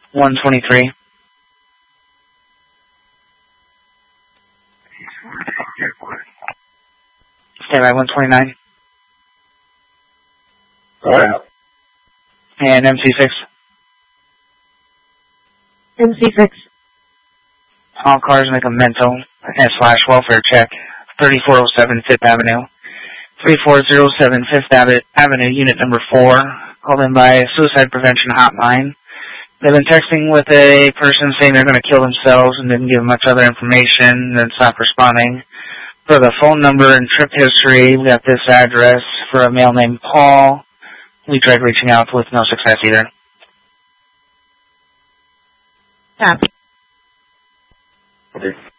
123. Stay by 129. Alright. And MC6. MC6. All cars make a mental / welfare check. 3407 5th Avenue. 3407 5th Avenue, unit number 4. Called in by Suicide Prevention Hotline. They've been texting with a person saying they're going to kill themselves and didn't give much other information and then stopped responding. For the phone number and trip history, we got this address for a male named Paul. We tried reaching out with no success either. Copy. Okay.